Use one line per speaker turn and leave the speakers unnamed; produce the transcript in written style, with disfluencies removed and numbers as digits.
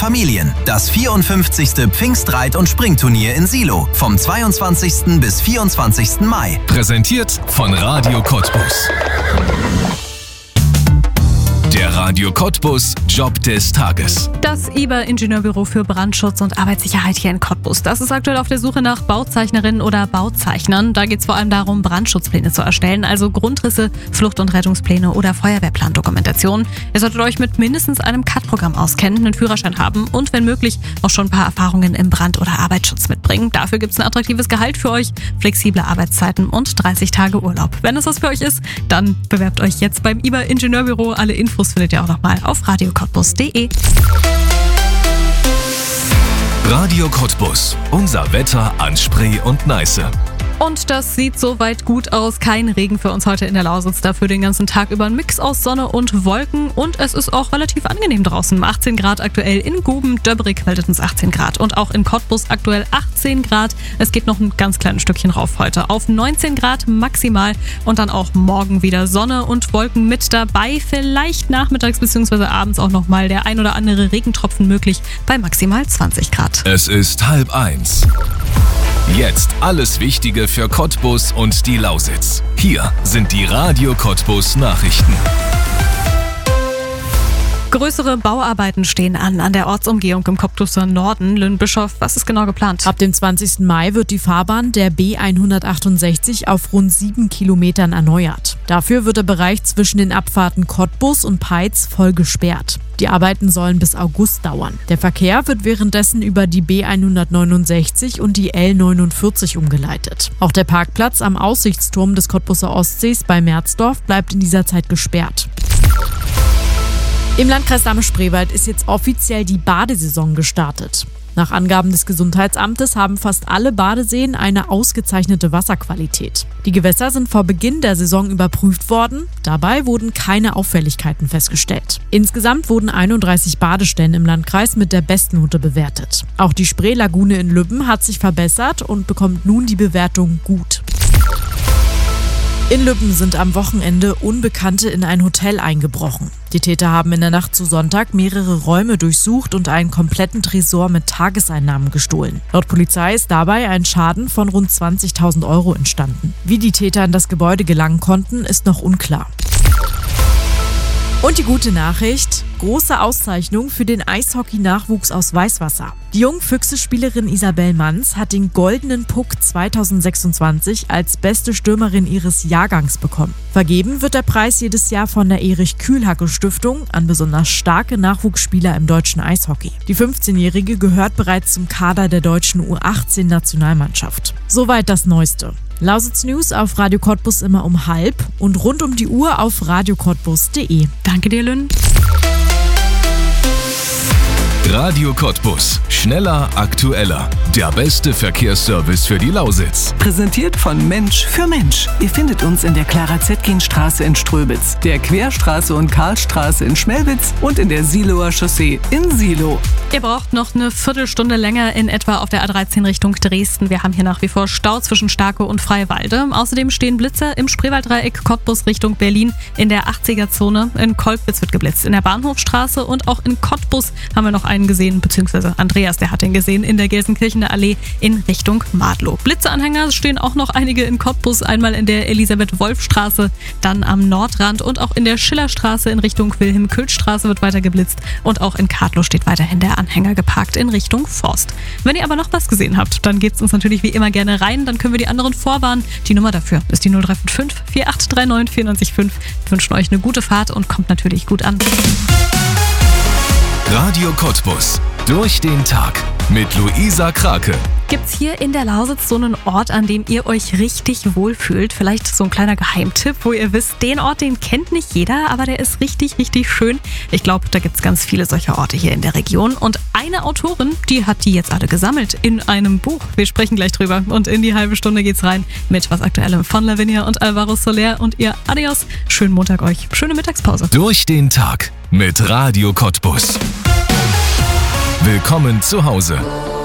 Familien. Das 54. Pfingstreit- und Springturnier in Silo vom 22. bis 24. Mai.
Präsentiert von Radio Cottbus. Der Radio Cottbus Job des Tages.
Das IBA-Ingenieurbüro für Brandschutz und Arbeitssicherheit hier in Cottbus. Das ist aktuell auf der Suche nach Bauzeichnerinnen oder Bauzeichnern. Da geht es vor allem darum, Brandschutzpläne zu erstellen, also Grundrisse, Flucht- und Rettungspläne oder Feuerwehrplandokumentation. Ihr solltet euch mit mindestens einem CAD-Programm auskennen, einen Führerschein haben und wenn möglich auch schon ein paar Erfahrungen im Brand- oder Arbeitsschutz mitbringen. Dafür gibt es ein attraktives Gehalt für euch, flexible Arbeitszeiten und 30 Tage Urlaub. Wenn es was für euch ist, dann bewerbt euch jetzt beim IBA-Ingenieurbüro. Alle Infos findet ihr auch nochmal auf radiocottbus.de.
Radio Cottbus. Unser Wetter an Spree und Neiße.
Und das sieht soweit gut aus. Kein Regen für uns heute in der Lausitz. Dafür den ganzen Tag über ein Mix aus Sonne und Wolken. Und es ist auch relativ angenehm draußen. 18 Grad aktuell in Guben, Döbrig meldet uns 18 Grad. Und auch in Cottbus aktuell 18 Grad. Es geht noch ein ganz kleines Stückchen rauf heute auf 19 Grad maximal. Und dann auch morgen wieder Sonne und Wolken mit dabei. Vielleicht nachmittags bzw. abends auch nochmal der ein oder andere Regentropfen möglich bei maximal 20 Grad.
Es ist 12:30. Jetzt alles Wichtige für Cottbus und die Lausitz. Hier sind die Radio Cottbus Nachrichten.
Größere Bauarbeiten stehen an der Ortsumgehung im Cottbuser Norden. Lynn-Bischof, was ist genau geplant?
Ab dem 20. Mai wird die Fahrbahn der B168 auf rund 7 Kilometern erneuert. Dafür wird der Bereich zwischen den Abfahrten Cottbus und Peitz voll gesperrt. Die Arbeiten sollen bis August dauern. Der Verkehr wird währenddessen über die B169 und die L49 umgeleitet. Auch der Parkplatz am Aussichtsturm des Cottbuser Ostsees bei Merzdorf bleibt in dieser Zeit gesperrt. Im Landkreis Dahme-Spreewald ist jetzt offiziell die Badesaison gestartet. Nach Angaben des Gesundheitsamtes haben fast alle Badeseen eine ausgezeichnete Wasserqualität. Die Gewässer sind vor Beginn der Saison überprüft worden. Dabei wurden keine Auffälligkeiten festgestellt. Insgesamt wurden 31 Badestellen im Landkreis mit der Bestnote bewertet. Auch die Spreelagune in Lübben hat sich verbessert und bekommt nun die Bewertung gut. In Lübben sind am Wochenende Unbekannte in ein Hotel eingebrochen. Die Täter haben in der Nacht zu Sonntag mehrere Räume durchsucht und einen kompletten Tresor mit Tageseinnahmen gestohlen. Laut Polizei ist dabei ein Schaden von rund 20.000 Euro entstanden. Wie die Täter in das Gebäude gelangen konnten, ist noch unklar. Und die gute Nachricht: große Auszeichnung für den Eishockey-Nachwuchs aus Weißwasser. Die Jungfüchse-Spielerin Isabel Manz hat den Goldenen Puck 2026 als beste Stürmerin ihres Jahrgangs bekommen. Vergeben wird der Preis jedes Jahr von der Erich-Kühlhacke-Stiftung an besonders starke Nachwuchsspieler im deutschen Eishockey. Die 15-Jährige gehört bereits zum Kader der deutschen U18-Nationalmannschaft. Soweit das Neueste. Lausitz News auf Radio Cottbus immer um 12:30 und rund um die Uhr auf radiocottbus.de.
Danke dir, Lynn.
Radio Cottbus. Schneller, aktueller. Der beste Verkehrsservice für die Lausitz.
Präsentiert von Mensch für Mensch. Ihr findet uns in der Clara-Zetkin-Straße in Ströbitz, der Querstraße und Karlstraße in Schmelwitz und in der Siloer Chaussee in Silo.
Ihr braucht noch eine Viertelstunde länger in etwa auf der A13 Richtung Dresden. Wir haben hier nach wie vor Stau zwischen Starke und Freiwalde. Außerdem stehen Blitzer im Spreewalddreieck Cottbus Richtung Berlin. In der 80er-Zone in Kolkwitz wird geblitzt. In der Bahnhofstraße und auch in Cottbus haben wir noch einen gesehen, beziehungsweise Andreas, der hat ihn gesehen, in der Gelsenkirchener Allee in Richtung Madlow. Blitzeanhänger stehen auch noch einige in Cottbus, einmal in der Elisabeth-Wolf-Straße, dann am Nordrand und auch in der Schillerstraße in Richtung Wilhelm-Köth-Straße wird weiter geblitzt und auch in Kadlow steht weiterhin der Anhänger geparkt in Richtung Forst. Wenn ihr aber noch was gesehen habt, dann gebt es uns natürlich wie immer gerne rein, dann können wir die anderen vorwarnen. Die Nummer dafür ist die 0355 4839 945. Wir wünschen euch eine gute Fahrt und kommt natürlich gut an.
Radio Cottbus. Durch den Tag mit Luisa Krake.
Gibt's hier in der Lausitz so einen Ort, an dem ihr euch richtig wohlfühlt? Vielleicht so ein kleiner Geheimtipp, wo ihr wisst, den Ort, den kennt nicht jeder, aber der ist richtig, richtig schön. Ich glaube, da gibt's ganz viele solcher Orte hier in der Region. Und eine Autorin, die hat die jetzt alle gesammelt in einem Buch. Wir sprechen gleich drüber und in die halbe Stunde geht's rein mit was Aktuellem von Lavinia und Alvaro Soler und ihr Adios. Schönen Montag euch, schöne Mittagspause.
Durch den Tag mit Radio Cottbus. Willkommen zu Hause.